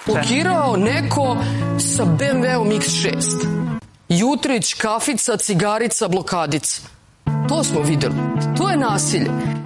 Blokirao neko sa BMW-om X6. Jutrić, kafica, cigarica, blokadica. To smo videli. To je nasilje.